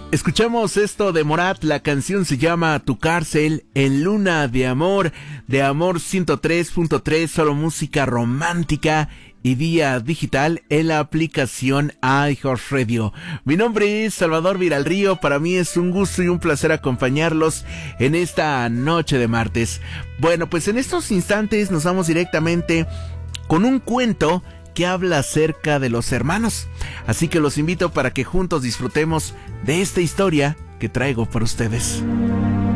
Escuchamos esto de Morat, la canción se llama Tu Cárcel en Luna de Amor 103.3, solo música romántica y vía digital en la aplicación iHeartRadio. Mi nombre es Salvador Viralrío, para mí es un gusto y un placer acompañarlos en esta noche de martes. Bueno, pues en estos instantes nos vamos directamente con un cuento que habla acerca de los hermanos. Así que los invito para que juntos disfrutemos de esta historia que traigo para ustedes.